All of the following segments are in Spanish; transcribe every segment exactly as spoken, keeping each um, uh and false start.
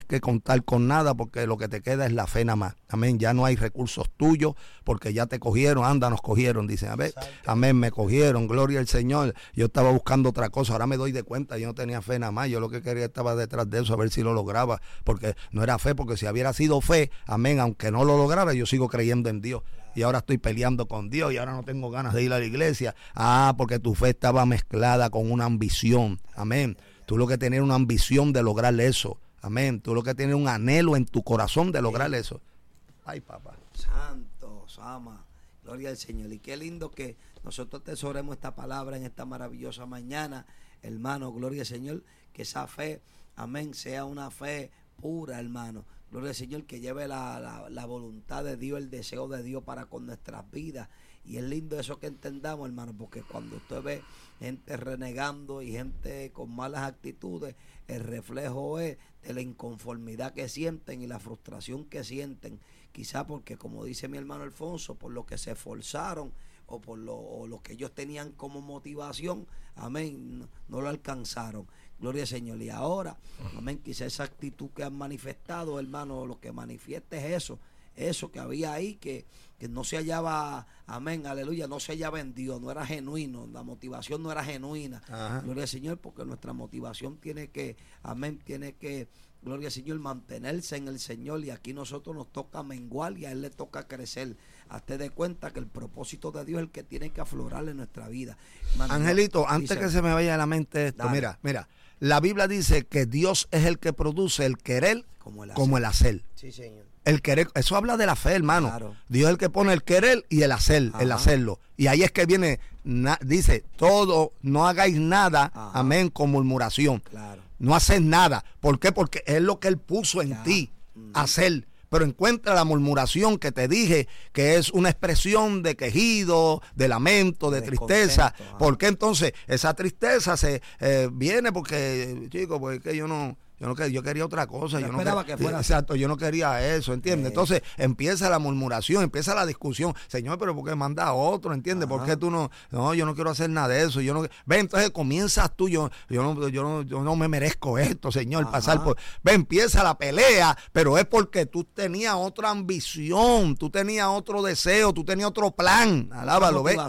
que contar con nada porque lo que te queda es la fe nada más. Amén. Ya no hay recursos tuyos porque ya te cogieron, anda, nos cogieron, dicen. A ver, amén, me cogieron, gloria al Señor. Yo estaba buscando otra cosa, ahora me doy de cuenta, yo no tenía fe nada más. Yo lo que quería estaba detrás de eso, a ver si lo lograba, porque no era fe, porque si hubiera sido fe, amén, aunque no lo lograra, yo sigo creyendo en Dios. Y ahora estoy peleando con Dios y ahora no tengo ganas de ir a la iglesia. Ah, porque tu fe estaba mezclada con una ambición. Amén. Tú lo que tenías una ambición de lograr eso. Amén. Tú lo que tienes un anhelo en tu corazón de lograr eso. Ay, papá. Santo, Sama. Gloria al Señor. Y qué lindo que nosotros atesoremos esta palabra en esta maravillosa mañana. Hermano, gloria al Señor. Que esa fe, amén, sea una fe pura, hermano. Gloria al Señor, que lleve la, la, la voluntad de Dios, el deseo de Dios para con nuestras vidas. Y es lindo eso que entendamos, hermano, porque cuando usted ve gente renegando y gente con malas actitudes, el reflejo es de la inconformidad que sienten y la frustración que sienten. Quizá porque, como dice mi hermano Alfonso, por lo que se esforzaron o por lo, o lo que ellos tenían como motivación, amén, no, no lo alcanzaron. Gloria al Señor. Y ahora, amén, quizá esa actitud que han manifestado, hermano, lo que manifiesta es eso, eso que había ahí, que, que no se hallaba, amén, aleluya, no se hallaba en Dios, no era genuino, la motivación no era genuina. Ajá. Gloria al Señor, porque nuestra motivación tiene que, amén, tiene que, gloria al Señor, mantenerse en el Señor, y aquí nosotros nos toca menguar y a Él le toca crecer. Hazte de cuenta que el propósito de Dios es el que tiene que aflorar en nuestra vida. Hermano, Angelito, dice, antes que se me vaya a la mente esto, dale. mira, mira, la Biblia dice que Dios es el que produce el querer como el hacer. Como el hacer. Sí, Señor. El querer, eso habla de la fe, hermano. Claro. Dios es el que pone el querer y el hacer, Ajá. el hacerlo. Y ahí es que viene, na, dice, todo, no hagáis nada, Ajá. amén, con murmuración. Claro. No haces nada. ¿Por qué? Porque es lo que Él puso en ya. ti, mm. hacer. Pero encuentra la murmuración que te dije, que es una expresión de quejido, de lamento, de, de tristeza. ¿Por qué entonces esa tristeza se eh, viene? Porque, chicos, pues es que yo no... Yo no quería, yo quería otra cosa. Yo, yo no esperaba que, que fuera exacto, yo no quería eso, ¿entiendes? Eh. Entonces empieza la murmuración, empieza la discusión. Señor, pero ¿por qué manda a otro? ¿Entiendes? Ajá. ¿Por qué tú no? No, yo no quiero hacer nada de eso. Yo no. Ve, entonces comienzas tú, yo, yo no, yo no, yo no me merezco esto, Señor, Ajá. pasar por. Ve, empieza la pelea, pero es porque tú tenías otra ambición, tú tenías otro deseo, tú tenías otro plan. Alábalo, ve.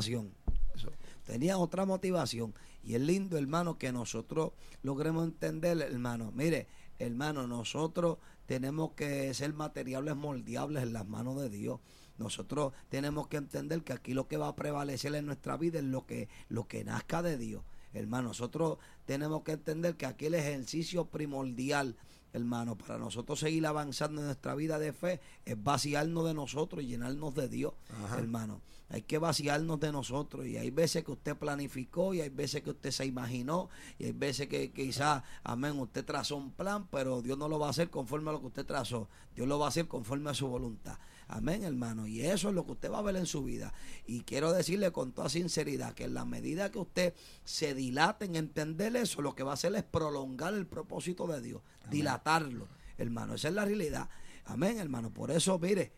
Tenía otra motivación. Y es lindo, hermano, que nosotros logremos entender, hermano. Mire, hermano, nosotros tenemos que ser materiales moldeables en las manos de Dios. Nosotros tenemos que entender que aquí lo que va a prevalecer en nuestra vida es lo que, lo que nazca de Dios. Hermano, nosotros tenemos que entender que aquí el ejercicio primordial, hermano, para nosotros seguir avanzando en nuestra vida de fe, es vaciarnos de nosotros y llenarnos de Dios. Ajá. Hermano. Hay que vaciarnos de nosotros, y hay veces que usted planificó, y hay veces que usted se imaginó, y hay veces que, que quizás, amén, usted trazó un plan, pero Dios no lo va a hacer conforme a lo que usted trazó. Dios lo va a hacer conforme a su voluntad. Amén, hermano. Y eso es lo que usted va a ver en su vida. Y quiero decirle con toda sinceridad que en la medida que usted se dilate en entender eso, lo que va a hacer es prolongar el propósito de Dios, amén. Dilatarlo, hermano. Esa es la realidad. Amén, hermano. Por eso, mire,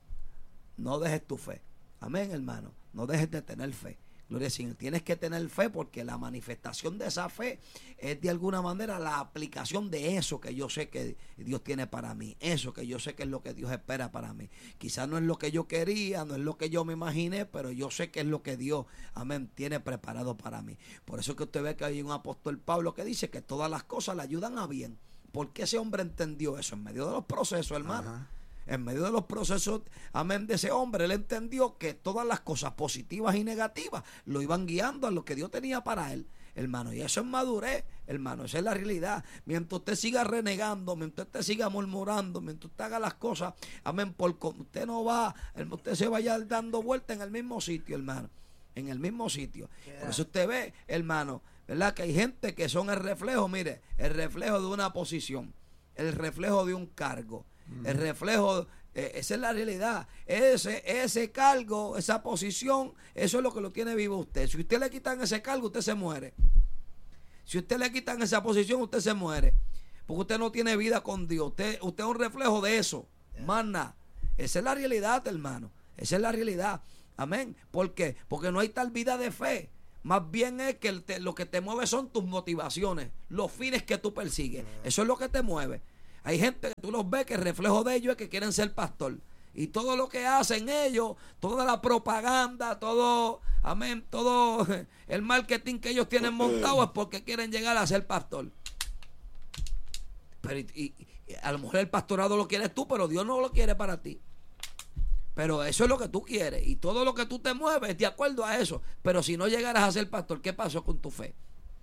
no dejes tu fe. Amén, hermano. No dejes de tener fe. Gloria al Señor. Tienes que tener fe, porque la manifestación de esa fe es de alguna manera la aplicación de eso que yo sé que Dios tiene para mí. Eso que yo sé que es lo que Dios espera para mí. Quizás no es lo que yo quería, no es lo que yo me imaginé, pero yo sé que es lo que Dios, amén, tiene preparado para mí. Por eso es que usted ve que hay un apóstol Pablo que dice que todas las cosas le ayudan a bien. ¿Por qué ese hombre entendió eso? En medio de los procesos, hermano. Ajá. En medio de los procesos, amén, de ese hombre, él entendió que todas las cosas positivas y negativas lo iban guiando a lo que Dios tenía para él, hermano. Y eso es madurez, hermano. Esa es la realidad. Mientras usted siga renegando, mientras usted siga murmurando, mientras usted haga las cosas, amén, por usted no va, usted se vaya dando vueltas en el mismo sitio, hermano. En el mismo sitio. Yeah. Por eso usted ve, hermano, ¿verdad? Que hay gente que son el reflejo, mire, el reflejo de una posición, el reflejo de un cargo. El reflejo, eh, esa es la realidad. Ese, ese cargo, esa posición, eso es lo que lo tiene vivo usted. Si usted le quitan ese cargo, usted se muere. Si usted le quitan esa posición, usted se muere. Porque usted no tiene vida con Dios. Usted, usted es un reflejo de eso. Yeah. Más nada. Esa es la realidad, hermano. Esa es la realidad. Amén. ¿Por qué? Porque no hay tal vida de fe. Más bien es que el te, lo que te mueve son tus motivaciones, los fines que tú persigues. Yeah. Eso es lo que te mueve. Hay gente que tú los ves que el reflejo de ellos es que quieren ser pastor. Y todo lo que hacen ellos, toda la propaganda, todo, amén, todo el marketing que ellos tienen montado es porque quieren llegar a ser pastor. Pero y, y, a lo mejor el pastorado lo quieres tú, pero Dios no lo quiere para ti. Pero eso es lo que tú quieres. Y todo lo que tú te mueves de acuerdo a eso. Pero si no llegaras a ser pastor, ¿qué pasó con tu fe?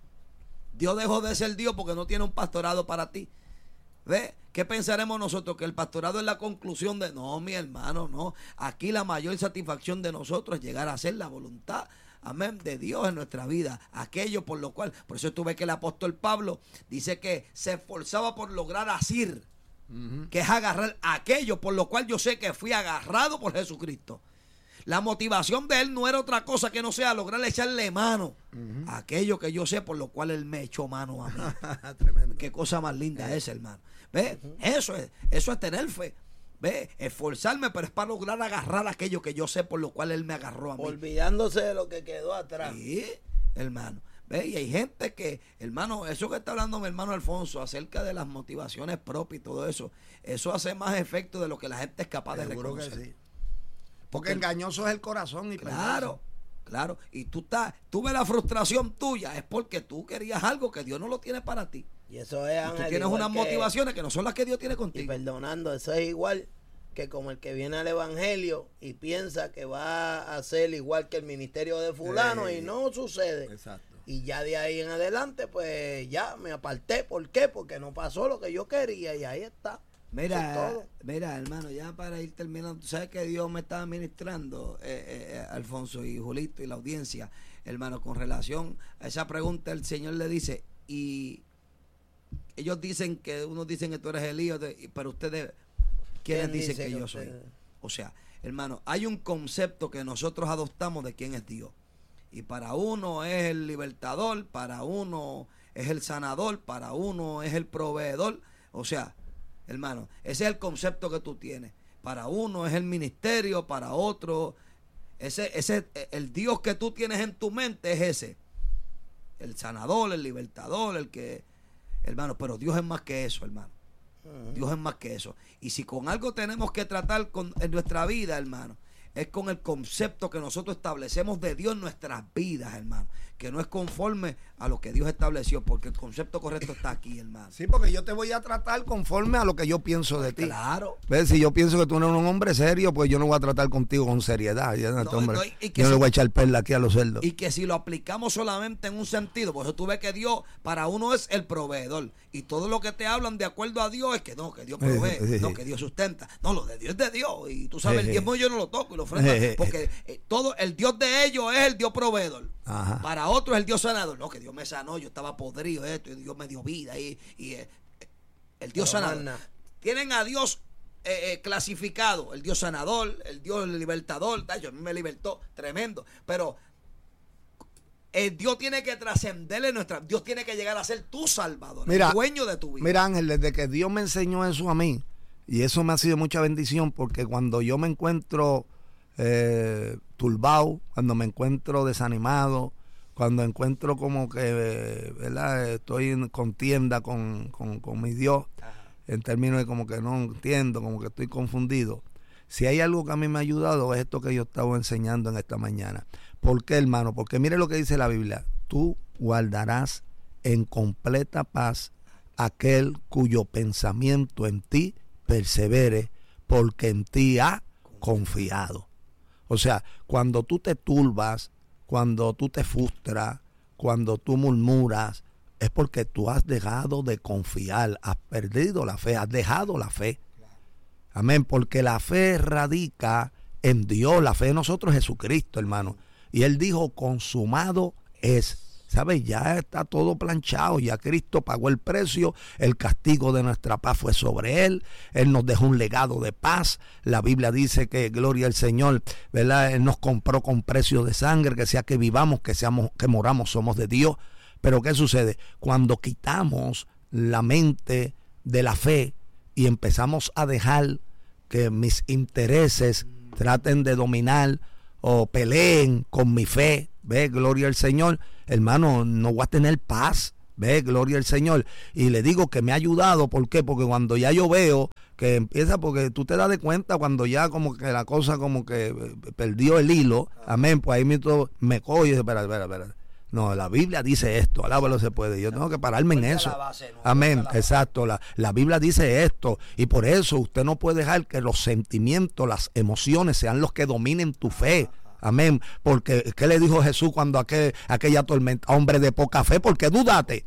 Dios dejó de ser Dios porque no tiene un pastorado para ti. ¿Ve? ¿Qué pensaremos nosotros? Que el pastorado es la conclusión de... No, mi hermano, no. Aquí la mayor satisfacción de nosotros es llegar a hacer la voluntad, amén, de Dios en nuestra vida. Aquello por lo cual... Por eso tú ves que el apóstol Pablo dice que se esforzaba por lograr asir, uh-huh. que es agarrar aquello por lo cual yo sé que fui agarrado por Jesucristo. La motivación de él no era otra cosa que no sea lograr echarle mano uh-huh. a aquello que yo sé por lo cual él me echó mano a mí. Tremendo. Qué cosa más linda uh-huh. es, hermano. ¿Ve? Uh-huh. Eso es, eso es tener fe. ¿Ve? Esforzarme, pero es para lograr agarrar aquello que yo sé por lo cual él me agarró a mí. Olvidándose de lo que quedó atrás. Sí, hermano. ¿Ve? Y hay gente que, hermano, eso que está hablando mi hermano Alfonso acerca de las motivaciones propias y todo eso, eso hace más efecto de lo que la gente es capaz de reconocer. Seguro que sí. Porque, Porque engañoso es el corazón. Y claro, claro. Y tú estás, tú ves la frustración tuya, es porque tú querías algo que Dios no lo tiene para ti. Y eso es, Ángel, tú tienes unas que, motivaciones que no son las que Dios tiene contigo. Y perdonando, eso es igual que como el que viene al evangelio y piensa que va a ser igual que el ministerio de fulano eh, y no sucede. Exacto. Y ya de ahí en adelante, pues ya me aparté. ¿Por qué? Porque no pasó lo que yo quería y ahí está. Mira, mira, hermano, ya para ir terminando, tú sabes que Dios me estaba ministrando, eh, eh, Alfonso y Julito y la audiencia, hermano, con relación a esa pregunta, el Señor le dice, y ellos dicen que, unos dicen que tú eres Elías, pero ustedes, ¿quiénes dicen dice que, que yo soy? O sea, hermano, hay un concepto que nosotros adoptamos de quién es Dios. Y para uno es el libertador, para uno es el sanador, para uno es el proveedor, o sea, hermano, ese es el concepto que tú tienes. Para uno es el ministerio, para otro, ese, ese, el Dios que tú tienes en tu mente es ese. El sanador, el libertador, el que, hermano, pero Dios es más que eso, hermano. Uh-huh. Dios es más que eso. Y si con algo tenemos que tratar con, en nuestra vida, hermano, es con el concepto que nosotros establecemos de Dios en nuestras vidas, hermano, que no es conforme a lo que Dios estableció, porque el concepto correcto está aquí, hermano. Sí, porque yo te voy a tratar conforme a lo que yo pienso de ti. Claro. ¿Ves? Si yo pienso que tú no eres un hombre serio, pues yo no voy a tratar contigo con seriedad. Ya, no, hombre, no, y que yo no si, le voy a echar perla aquí a los cerdos. Y que si lo aplicamos solamente en un sentido, por eso tú ves que Dios para uno es el proveedor, y todo lo que te hablan de acuerdo a Dios es que no, que Dios provee, sí, sí, no, que Dios sustenta. No, lo de Dios es de Dios, y tú sabes, sí, el diezmo yo no lo toco y lo ofrendo, porque eh, todo, el Dios de ellos es el Dios proveedor. Ajá. Para otros el Dios sanador. No, que Dios me sanó, yo estaba podrido esto, y Dios me dio vida y, y eh, el Dios Pero sanador. Mana. Tienen a Dios eh, eh, clasificado, el Dios sanador, el Dios libertador, yo a mí me libertó, tremendo. Pero el Dios tiene que trascenderle nuestra, Dios tiene que llegar a ser tu salvador, mira, el dueño de tu vida. Mira, Ángel, desde que Dios me enseñó eso a mí, y eso me ha sido mucha bendición, porque cuando yo me encuentro eh, turbado, cuando me encuentro desanimado, cuando encuentro como que, ¿verdad?, estoy en contienda con, con, con mi Dios, ajá, en términos de como que no entiendo, como que estoy confundido. Si hay algo que a mí me ha ayudado es esto que yo estaba enseñando en esta mañana. ¿Por qué, hermano? Porque mire lo que dice la Biblia. Tú guardarás en completa paz aquel cuyo pensamiento en ti persevere, porque en ti ha confiado. O sea, cuando tú te turbas, cuando tú te frustras, cuando tú murmuras, es porque tú has dejado de confiar, has perdido la fe, has dejado la fe. Amén, porque la fe radica en Dios, la fe de nosotros es Jesucristo, hermano. Y Él dijo, consumado es. ¿Sabes? Ya está todo planchado, ya Cristo pagó el precio, el castigo de nuestra paz fue sobre Él, Él nos dejó un legado de paz. La Biblia dice que, gloria al Señor, ¿verdad?, Él nos compró con precio de sangre, que sea que vivamos, que seamos, que moramos, somos de Dios. Pero ¿qué sucede? Cuando quitamos la mente de la fe y empezamos a dejar que mis intereses traten de dominar o peleen con mi fe, ve, gloria al Señor, hermano, no voy a tener paz, Ve, gloria al Señor. Y le digo que me ha ayudado. ¿Por qué? Porque cuando ya yo veo que empieza, porque tú te das de cuenta cuando ya como que la cosa como que perdió el hilo, amén, pues ahí mismo me coge y dice, espera, espera, espera. No, la Biblia dice esto, alábalo se puede. Yo tengo que pararme en eso. Amén, exacto. La, la Biblia dice esto. Y por eso usted no puede dejar que los sentimientos, las emociones sean los que dominen tu fe. Amén. Porque, ¿qué le dijo Jesús cuando aquel, aquella tormenta? Hombre de poca fe, ¿por qué dudaste?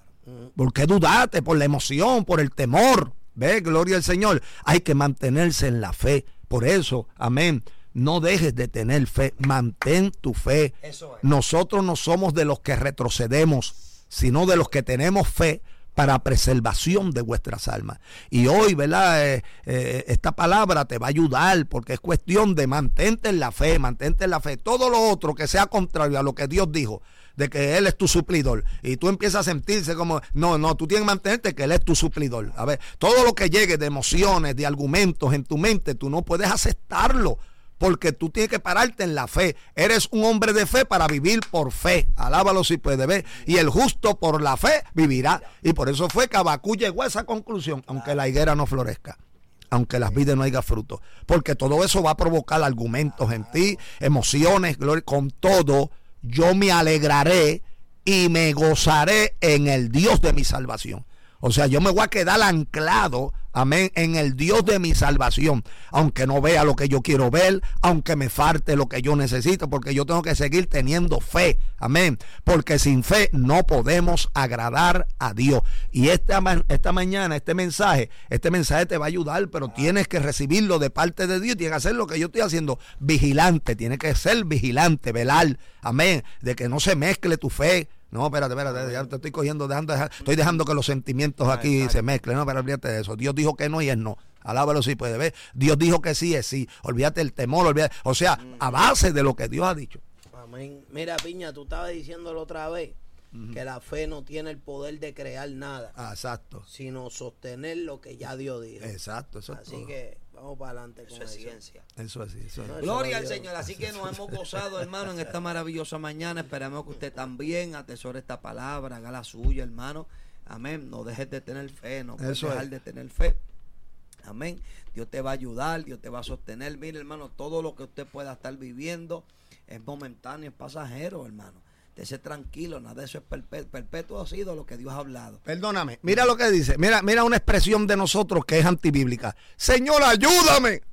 ¿Por qué dudaste? Por la emoción, por el temor. Ve, gloria al Señor. Hay que mantenerse en la fe. Por eso, amén. No dejes de tener fe, mantén tu fe. Eso es. Nosotros no somos de los que retrocedemos, sino de los que tenemos fe para preservación de vuestras almas. Y hoy, ¿verdad? Eh, eh, esta palabra te va a ayudar porque es cuestión de mantente en la fe, mantente en la fe. Todo lo otro que sea contrario a lo que Dios dijo, de que Él es tu suplidor, y tú empiezas a sentirse como, no, no, tú tienes que mantenerte que Él es tu suplidor. A ver, todo lo que llegue de emociones, de argumentos en tu mente, tú no puedes aceptarlo. Porque tú tienes que pararte en la fe. Eres un hombre de fe para vivir por fe. Alábalo si puede ver. Y el justo por la fe vivirá. Y por eso fue que Habacuc llegó a esa conclusión. Aunque la higuera no florezca, aunque las vides no haya fruto. Porque todo eso va a provocar argumentos en ti, emociones, gloria. Con todo, yo me alegraré y me gozaré en el Dios de mi salvación. O sea, yo me voy a quedar anclado, amén, en el Dios de mi salvación, aunque no vea lo que yo quiero ver, aunque me falte lo que yo necesito, porque yo tengo que seguir teniendo fe, amén, porque sin fe no podemos agradar a Dios. Y esta, esta mañana, este mensaje, este mensaje te va a ayudar, pero tienes que recibirlo de parte de Dios, tienes que hacer lo que yo estoy haciendo, vigilante, tienes que ser vigilante, velar, amén, de que no se mezcle tu fe. No, espérate, espérate, ya te estoy cogiendo, dejando, estoy dejando que los sentimientos aquí Exacto. se mezclen. No, pero olvídate de eso. Dios dijo que no y es no. Alábalo si puede ver. Dios dijo que sí es sí. Olvídate el temor, olvídate. O sea, a base de lo que Dios ha dicho. Amén. Mira, Piña, tú estabas diciéndolo otra vez, uh-huh. que la fe no tiene el poder de crear nada. Ah, exacto. Sino sostener lo que ya Dios dijo. Exacto, eso Así es todo. que vamos para adelante con eso. Es eso. ciencia. Eso es, eso es. No, Gloria al Señor. Así que nos hemos gozado, hermano, en esta maravillosa mañana. Esperamos que usted también atesore esta palabra, haga la suya, hermano. Amén. No dejes de tener fe, no puedes dejar de tener fe. Amén. Dios te va a ayudar, Dios te va a sostener. Mire, hermano, todo lo que usted pueda estar viviendo es momentáneo, es pasajero, hermano. Esté tranquilo, nada de eso es perpetuo. Perpetuo ha sido lo que Dios ha hablado. Perdóname, mira lo que dice. Mira, mira una expresión de nosotros que es antibíblica. Señor, ayúdame.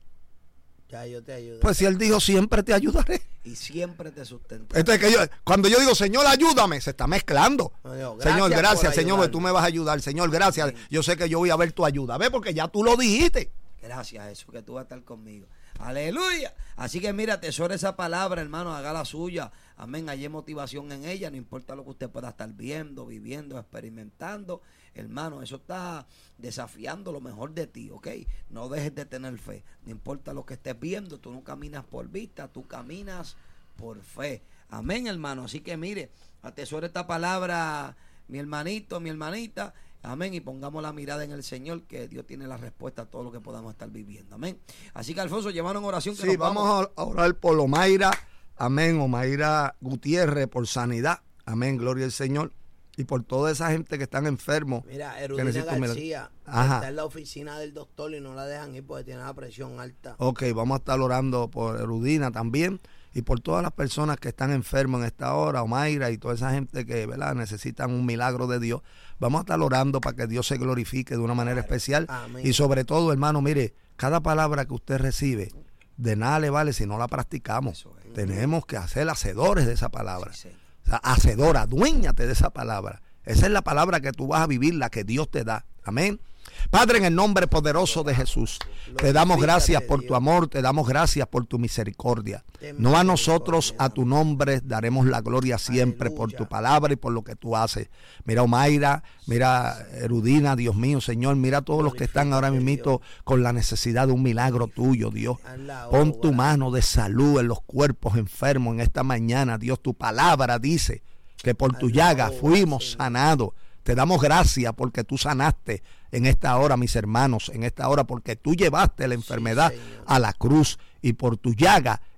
Ya yo te ayudo. Pues si Él dijo, siempre te ayudaré. Y siempre te sustentaré. Entonces, que yo, cuando yo digo, Señor, ayúdame, se está mezclando. No, Dios, gracias Señor, gracias, Señor, que tú me vas a ayudar. Señor, gracias. Sí. Yo sé que yo voy a ver tu ayuda. ¿Ves? Porque ya tú lo dijiste. Gracias, Jesús, que tú vas a estar conmigo. Aleluya. Así que mira, atesora esa palabra, hermano, haga la suya. Amén, hay motivación en ella, no importa lo que usted pueda estar viendo, viviendo, experimentando. Hermano, eso está desafiando lo mejor de ti, ¿ok? No dejes de tener fe. No importa lo que estés viendo, tú no caminas por vista, tú caminas por fe. Amén, hermano. Así que mire, atesora esta palabra, mi hermanito, mi hermanita. Amén, y pongamos la mirada en el Señor, que Dios tiene la respuesta a todo lo que podamos estar viviendo. Amén. Así que, Alfonso, llevaron oración. Que sí, nos vamos. vamos a orar por Omaira. Amén, Omaira Gutiérrez, por sanidad. Amén, gloria al Señor. Y por toda esa gente que están enfermos. Mira, Erudina García está en la oficina del doctor y no la dejan ir porque tiene la presión alta. Ok, vamos a estar orando por Erudina también. Y por todas las personas que están enfermas en esta hora, Omaira y toda esa gente que, ¿verdad?, necesitan un milagro de Dios. Vamos a estar orando para que Dios se glorifique de una manera claro. especial. Amén. Y sobre todo, hermano, mire, cada palabra que usted recibe, de nada le vale si no la practicamos. Es. Tenemos que ser hacedores de esa palabra. Sí, sí. O sea, hacedora, aduéñate de esa palabra. Esa es la palabra que tú vas a vivir, la que Dios te da. Amén. Padre, en el nombre poderoso de Jesús, te damos gracias por tu amor, te damos gracias por tu misericordia. No a nosotros, a tu nombre daremos la gloria siempre por tu palabra y por lo que tú haces. Mira Omaira, mira Erudina, Dios mío, Señor, mira a todos los que están ahora mismo con la necesidad de un milagro tuyo, Dios. Pon tu mano de salud en los cuerpos enfermos en esta mañana, Dios. Tu palabra dice que por tu llaga fuimos sanados. Te damos gracias porque tú sanaste en esta hora, mis hermanos, en esta hora, porque tú llevaste la enfermedad sí, a la cruz y por tu llaga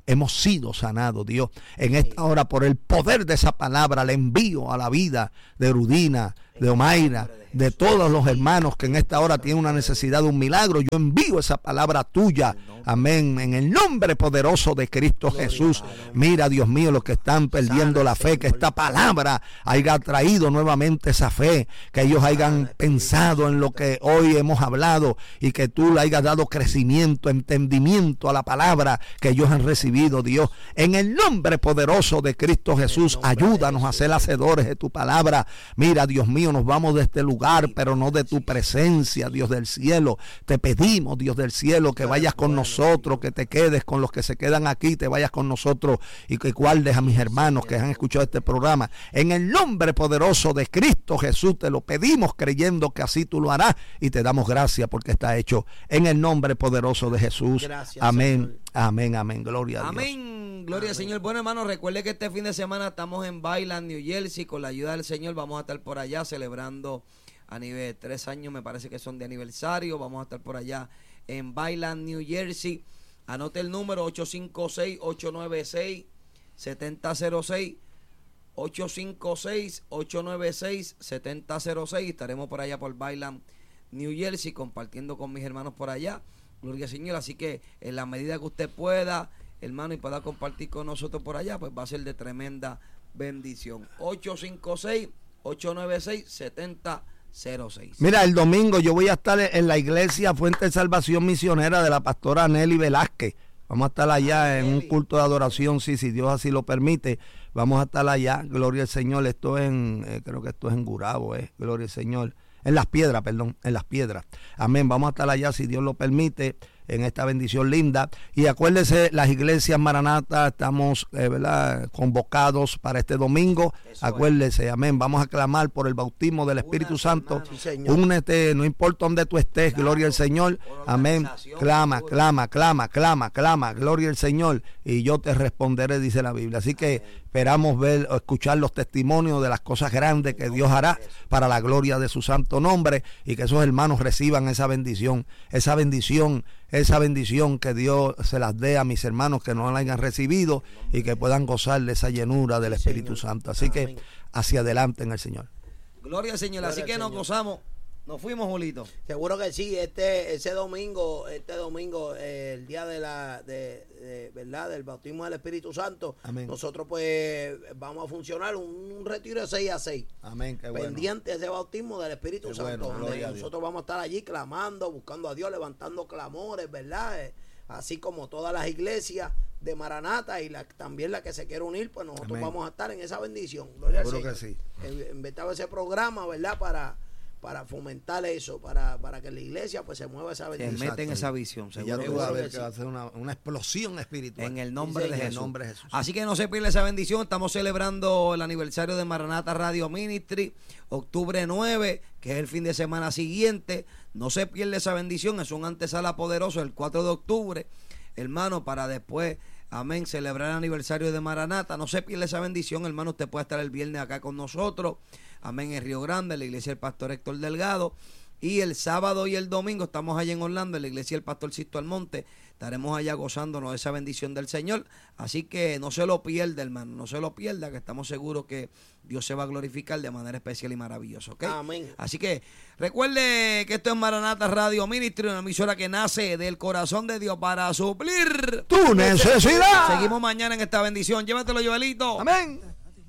hemos sido sanados, Dios. En esta hora, por el poder de esa palabra, le envío a la vida de Rudina, de Omaira, de todos los hermanos que en esta hora tienen una necesidad de un milagro. Yo envío esa palabra tuya, amén, en el nombre poderoso de Cristo Jesús. Mira, Dios mío, los que están perdiendo la fe, que esta palabra haya traído nuevamente esa fe, que ellos hayan pensado en lo que hoy hemos hablado y que tú le hayas dado crecimiento, entendimiento a la palabra que ellos han recibido, Dios. En el nombre poderoso de Cristo Jesús, ayúdanos a ser hacedores de tu palabra. Mira, Dios mío, nos vamos de este lugar, pero no de tu presencia, Dios del cielo. Te pedimos, Dios del cielo, que vayas con nosotros, que te quedes con los que se quedan aquí, te vayas con nosotros y que guardes a mis hermanos que han escuchado este programa. En el nombre poderoso de Cristo Jesús te lo pedimos, creyendo que así tú lo harás, y te damos gracias porque está hecho en el nombre poderoso de Jesús. Gracias, amén, Señor. Amén, amén, gloria a Dios. Amén, gloria al Señor. Bueno, hermano, recuerde que este fin de semana estamos en Bailan, New Jersey, con la ayuda del Señor. Vamos a estar por allá celebrando a nivel tres años, me parece que son de aniversario. Vamos a estar por allá en Bailan, New Jersey. Anote el número ocho cinco seis, ocho nueve seis, siete cero cero seis, ocho cinco seis, ocho nueve seis, siete cero cero seis. Estaremos por allá por Bailan, New Jersey, compartiendo con mis hermanos por allá. Gloria al Señor. Así que en la medida que usted pueda, hermano, y pueda compartir con nosotros por allá, pues va a ser de tremenda bendición. ocho cinco seis, ocho nueve seis, siete cero seis. Mira, el domingo yo voy a estar en la iglesia Fuente de Salvación Misionera de la pastora Nelly Velázquez. Vamos a estar allá ah, en Nelly. Un culto de adoración, sí, si Dios así lo permite. Vamos a estar allá, gloria al Señor. Esto es en, eh, creo que esto es en Gurabo, eh, gloria al Señor. En Las Piedras, perdón, en Las Piedras. Amén, vamos a estar allá si Dios lo permite, en esta bendición linda. Y acuérdese, las iglesias Maranata estamos eh, ¿verdad? convocados para este domingo. Eso acuérdese, es. Amén. Vamos a clamar por el bautismo del Espíritu Únete, Santo. Sí, únete, no importa dónde tú estés, claro, gloria al Señor. Amén. Clama, clama, clama, clama, clama, gloria al Señor. Y yo te responderé, dice la Biblia. Así que esperamos ver o escuchar los testimonios de las cosas grandes que Dios hará para la gloria de su santo nombre, y que esos hermanos reciban esa bendición, esa bendición, esa bendición que Dios se las dé a mis hermanos que no la hayan recibido y que puedan gozar de esa llenura del Espíritu Santo. Así que hacia adelante en el Señor. Gloria al Señor. Así que nos gozamos. Nos fuimos, Julito. Seguro que sí. Este ese domingo, este domingo, eh, el día de la de, de verdad del bautismo del Espíritu Santo. Amén. Nosotros pues vamos a funcionar un, un retiro de seis a seis. Amén. Qué pendiente bueno. de ese bautismo del Espíritu Qué Santo. Bueno, Amén. Nosotros vamos a estar allí clamando, buscando a Dios, levantando clamores, ¿verdad? Eh, así como todas las iglesias de Maranata y la, también la que se quiere unir, pues nosotros Amén. Vamos a estar en esa bendición. Gloria Seguro al Señor. Que sí. Inventado ese programa, ¿verdad? Para para fomentar eso, para, para que la iglesia pues se mueva esa bendición. Se mete en esa visión. Ya tú vas a ver que va a ser una, una explosión espiritual. En el nombre, sí, de, en Jesús. el nombre de Jesús. Así que no se pierda esa bendición. Estamos celebrando el aniversario de Maranata Radio Ministry, octubre nueve, que es el fin de semana siguiente. No se pierda esa bendición. Es un antesala poderoso el cuatro de octubre, hermano, para después, amén, celebrar el aniversario de Maranata. No se pierda esa bendición, hermano. Usted puede estar el viernes acá con nosotros, amén, en Río Grande, en la iglesia del pastor Héctor Delgado. Y el sábado y el domingo estamos allá en Orlando, en la iglesia del pastor Sisto Almonte. Estaremos allá gozándonos de esa bendición del Señor. Así que no se lo pierda, hermano, no se lo pierda, que estamos seguros que Dios se va a glorificar de manera especial y maravillosa, ¿ok? Amén. Así que recuerde que esto es Maranata Radio Ministry, una emisora que nace del corazón de Dios para suplir tu necesidad. Seguimos mañana en esta bendición. Llévatelo, Joelito. Amén.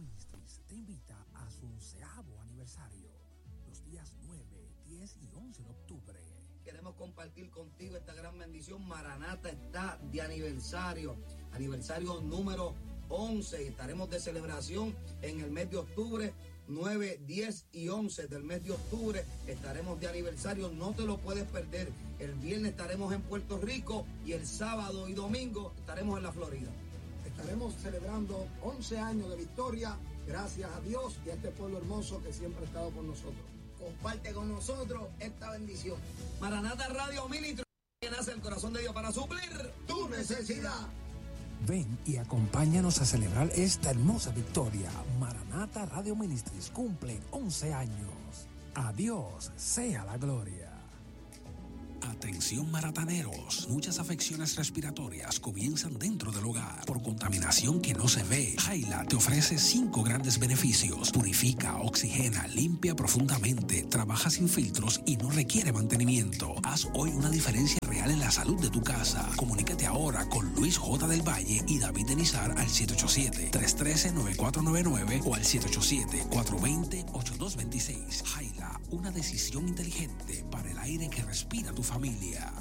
Compartir contigo esta gran bendición. Maranata está de aniversario, aniversario número once. Estaremos de celebración en el mes de octubre, nueve, diez y once del mes de octubre. Estaremos de aniversario, no te lo puedes perder. El viernes estaremos en Puerto Rico y el sábado y domingo estaremos en la Florida. Estaremos celebrando once años de victoria, gracias a Dios y a este pueblo hermoso que siempre ha estado con nosotros. Comparte con nosotros esta bendición. Maranata Radio Ministry, que nace el corazón de Dios para suplir tu necesidad. Ven y acompáñanos a celebrar esta hermosa victoria. Maranata Radio Ministries cumple once años. A Dios sea la gloria. Atención marataneros, muchas afecciones respiratorias comienzan dentro del hogar por contaminación que no se ve. Jaila te ofrece cinco grandes beneficios: purifica, oxigena, limpia profundamente, trabaja sin filtros y no requiere mantenimiento. Haz hoy una diferencia real en la salud de tu casa. Comunícate ahora con Luis J. del Valle y David Denizar al siete ocho siete, tres uno tres, nueve cuatro nueve nueve o al siete ocho siete, cuatro dos cero, ocho dos dos seis. Jaila, una decisión inteligente para el aire que respira tu familia.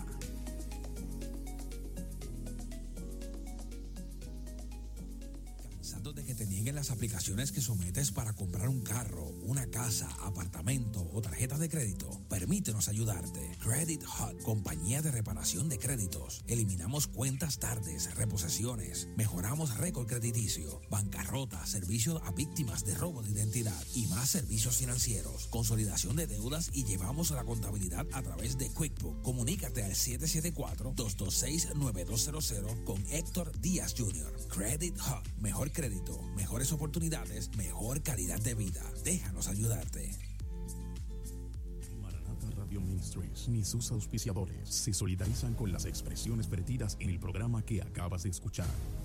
¿Cansado de que te nieguen las aplicaciones que sometes para comprar un carro, una casa, apartamento o tarjeta de crédito? Permítenos ayudarte. Credit Hut, compañía de reparación de créditos. Eliminamos cuentas tardes, reposesiones, mejoramos récord crediticio, bancarrota, servicio a víctimas de robo de identidad y más servicios financieros, consolidación de deudas y llevamos la contabilidad a través de QuickBook. Comunícate al siete siete cuatro, dos dos seis, nueve dos cero cero con Héctor Díaz junior Credit Hub, mejor crédito, mejores oportunidades, mejor calidad de vida. Déjanos ayudarte. Maranata Radio Ministries ni sus auspiciadores se solidarizan con las expresiones vertidas en el programa que acabas de escuchar.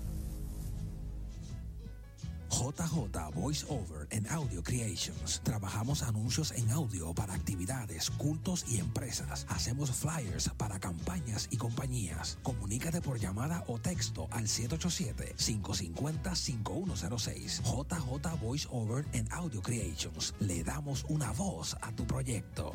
J J Voice Over and Audio Creations. Trabajamos anuncios en audio para actividades, cultos y empresas. Hacemos flyers para campañas y compañías. Comunícate por llamada o texto al siete ocho siete, cinco cinco cero, cinco uno cero seis. J J Voice Over and Audio Creations. Le damos una voz a tu proyecto.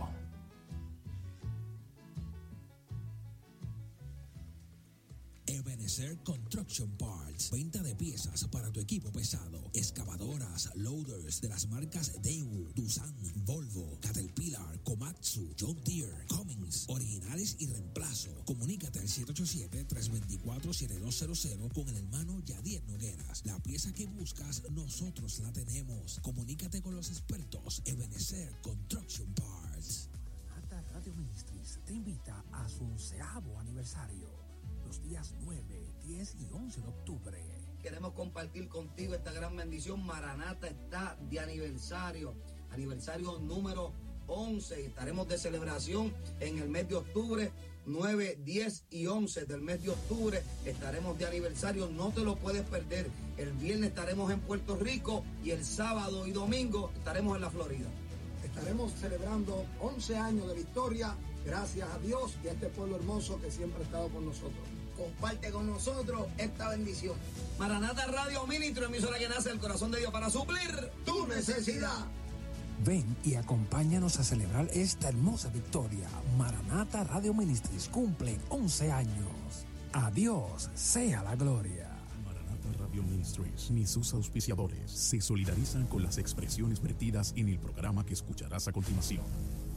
Ebenezer Construction Parts, venta de piezas para tu equipo pesado, excavadoras, loaders de las marcas Daewoo, Doosan, Volvo, Caterpillar, Komatsu, John Deere, Cummins, originales y reemplazo. Comunícate al siete ocho siete, tres dos cuatro, siete dos cero cero con el hermano Yadier Nogueras. La pieza que buscas, nosotros la tenemos. Comunícate con los expertos. Ebenezer Construction Parts. Maranata Radio Ministries te invita a su onceavo aniversario. Los días nueve, diez y once de octubre. Queremos compartir contigo esta gran bendición. Maranata está de aniversario, aniversario número once. Estaremos de celebración en el mes de octubre, nueve, diez y once del mes de octubre. Estaremos de aniversario, no te lo puedes perder. El viernes estaremos en Puerto Rico y el sábado y domingo estaremos en la Florida. Estaremos celebrando once años de victoria, gracias a Dios y a este pueblo hermoso que siempre ha estado con nosotros. Comparte con nosotros esta bendición. Maranata Radio Ministro, emisora que nace del corazón de Dios para suplir Tu necesidad. Ven y acompáñanos a celebrar esta hermosa victoria. Maranata Radio Ministries cumple once años. A Dios sea la gloria. Maranata Radio Ministries ni sus auspiciadores se solidarizan con las expresiones vertidas en el programa que escucharás a continuación.